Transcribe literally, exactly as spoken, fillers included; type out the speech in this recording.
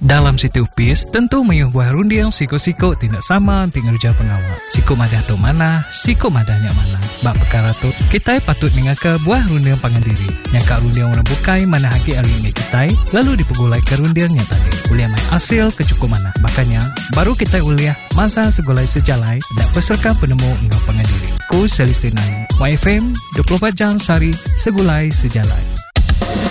Dalam situ upis, tentu mayuh buah rundiang siko-siko tidak sama dengan kerja pengawal. Siko madah tu mana, siko madahnya mana. Bak perkara tu, kita patut mengaka buah rundiang pangandiri. Yang kak rundiang orang bukai mana haki hari ini kita, lalu dipegulai ke rundiangnya tadi. Uliah mai hasil kecukup mana. Makanya, baru kita uliah masa segolai sejalai dan peserta penemu ngau pangandiri. Ku Celestinai, Y F M, dua puluh empat jam sehari, segulai sejalai.